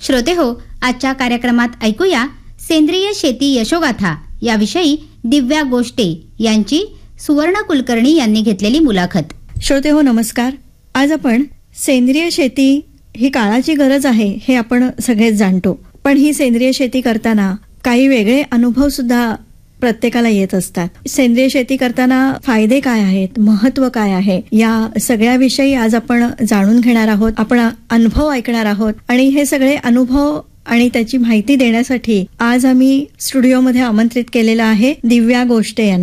श्रोते हो, आजच्या कार्यक्रमात ऐकूया सेंद्रिय शेती यशोगाथा याविषयी दिव्या गोष्टे यांची सुवर्ण कुलकर्णी यांनी घेतलेली मुलाखत. श्रोते हो, नमस्कार. आज आपण सेंद्रिय शेती ही काळाची गरज आहे हे आपण सगळेच जाणतो, पण ही सेंद्रिय शेती करताना काही वेगळे अनुभव सुद्धा प्रत्येकाला येत असतात. सेंद्रिय शेती करताना फायदे काय आहेत, महत्व काय आहे, या सगळ्याविषयी आज आपण जाणून घेणार आहोत. आपण अनुभव ऐकणार आहोत आणि हे सगळे अनुभव आणि त्याची माहिती देण्यासाठी आज आम्ही स्टुडिओमध्ये आमंत्रित केलेलं आहे दिव्या गोष्टे यांना.